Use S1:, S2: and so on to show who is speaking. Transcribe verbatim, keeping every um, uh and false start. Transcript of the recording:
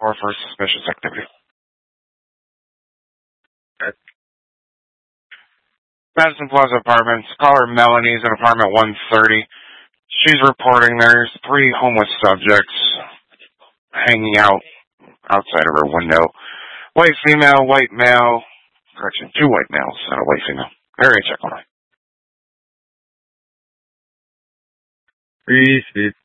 S1: or for suspicious activity. Okay. Madison Plaza Apartments. Caller Melanie's in apartment one thirty. She's reporting there's three homeless subjects hanging out outside of her window. White female, white male. Correction, two white males and a white female. Area check on it.
S2: Receive.